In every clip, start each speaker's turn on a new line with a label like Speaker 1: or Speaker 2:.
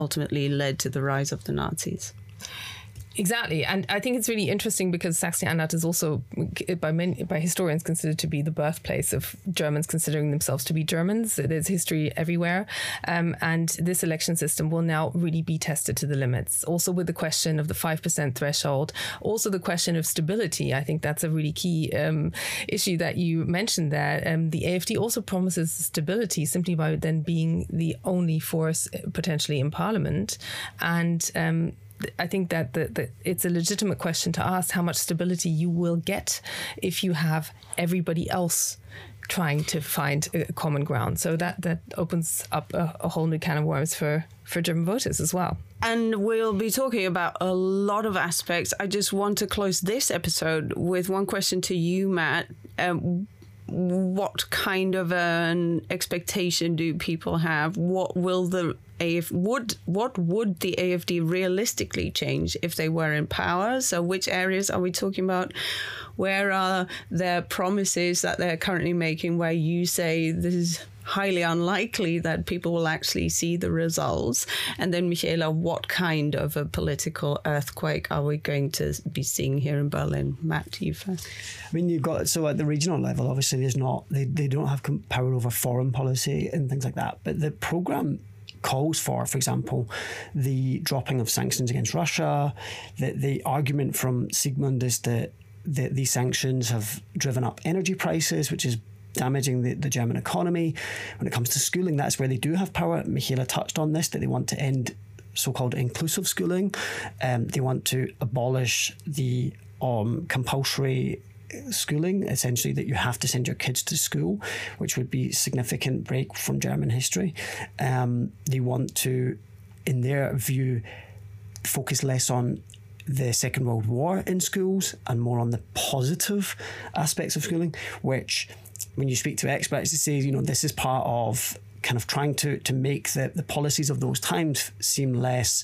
Speaker 1: ultimately led to the rise of the Nazis.
Speaker 2: Exactly. And I think it's really interesting because Saxony-Anhalt is also, by historians, considered to be the birthplace of Germans considering themselves to be Germans. There's history everywhere. And this election system will now really be tested to the limits. Also with the question of the 5% threshold, also the question of stability. I think that's a really key issue that you mentioned there. The AfD also promises stability simply by then being the only force potentially in parliament. And I think that it's a legitimate question to ask how much stability you will get if you have everybody else trying to find a common ground. So that opens up a whole new can of worms for German voters as well.
Speaker 1: And we'll be talking about a lot of aspects. I just want to close this episode with one question to you, Matt. What kind of an expectation do people have? What will what would the AfD realistically change if they were in power? So which areas are we talking about? Where are their promises that they're currently making where you say this is highly unlikely that people will actually see the results? And then, Michaela, what kind of a political earthquake are we going to be seeing here in Berlin? Matt, you first.
Speaker 3: I mean, you've got, so at the regional level, obviously there's not, they don't have power over foreign policy and things like that. But the programme calls for example, the dropping of sanctions against Russia. The argument from Sigmund is that these sanctions have driven up energy prices, which is damaging the German economy. When it comes to schooling, that's where they do have power. Michaela touched on this, that they want to end so-called inclusive schooling. They want to abolish the compulsory schooling, essentially that you have to send your kids to school, which would be a significant break from German history. They want to, in their view, focus less on the Second World War in schools and more on the positive aspects of schooling, which when you speak to experts, they say, this is part of kind of trying to make the policies of those times seem less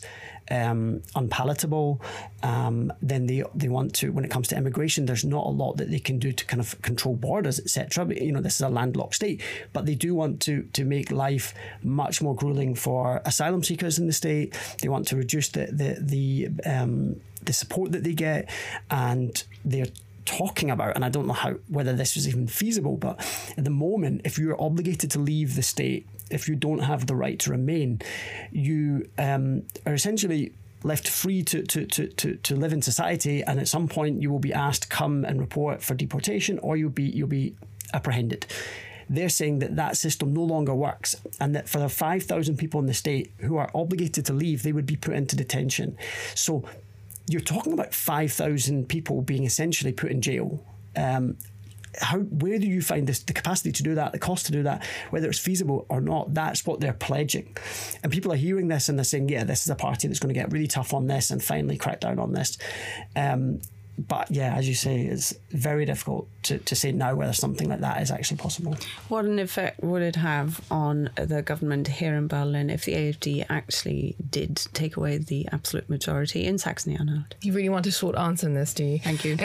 Speaker 3: unpalatable. Then they want to, when it comes to immigration, there's not a lot that they can do to kind of control borders, etc. But, this is a landlocked state, but they do want to make life much more grueling for asylum seekers in the state. They want to reduce the support that they get, and they're talking about, and I don't know whether this was even feasible, but at the moment, if you're obligated to leave the state, if you don't have the right to remain, you are essentially left free to live in society, and at some point you will be asked come and report for deportation, or you'll be apprehended. They're saying that system no longer works, and that for the 5,000 people in the state who are obligated to leave, they would be put into detention. So you're talking about 5,000 people being essentially put in jail. Where do you find the capacity to do that, the cost to do that, whether it's feasible or not? That's what they're pledging. And people are hearing this and they're saying, yeah, this is a party that's going to get really tough on this and finally crack down on this. But yeah, as you say, it's very difficult to say now whether something like that is actually possible.
Speaker 1: What an effect would it have on the government here in Berlin if the AfD actually did take away the absolute majority in Saxony-Anhalt?
Speaker 2: You really want a short answer on this, do you?
Speaker 1: Thank you.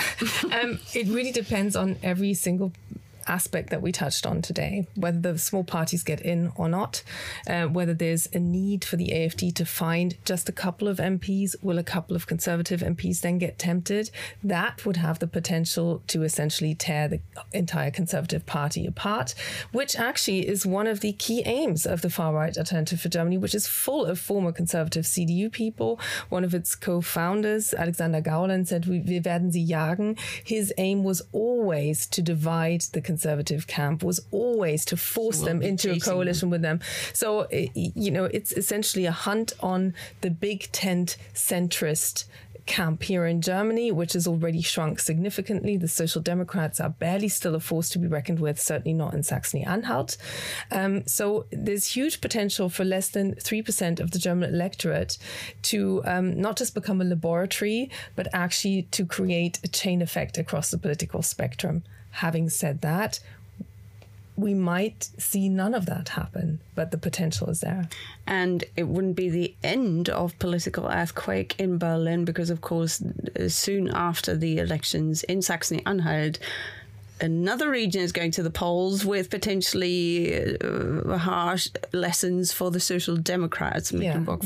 Speaker 2: It really depends on every single aspect that we touched on today, whether the small parties get in or not, whether there's a need for the AfD to find just a couple of MPs. Will a couple of Conservative MPs then get tempted? That would have the potential to essentially tear the entire Conservative Party apart, which actually is one of the key aims of the far-right Alternative for Germany, which is full of former Conservative CDU people. One of its co-founders, Alexander Gauland, said, "Wir werden sie jagen." His aim was always to divide the Conservative camp, was always to force them into a coalition with them. So, it's essentially a hunt on the big tent centrist camp here in Germany, which has already shrunk significantly. The Social Democrats are barely still a force to be reckoned with, certainly not in Saxony-Anhalt. So there's huge potential for less than 3% of the German electorate to not just become a laboratory, but actually to create a chain effect across the political spectrum. Having said that, we might see none of that happen, but the potential is there.
Speaker 1: And it wouldn't be the end of political earthquake in Berlin, because, of course, soon after the elections in Saxony-Anhalt, another region is going to the polls with potentially harsh lessons for the Social Democrats.
Speaker 2: Yeah,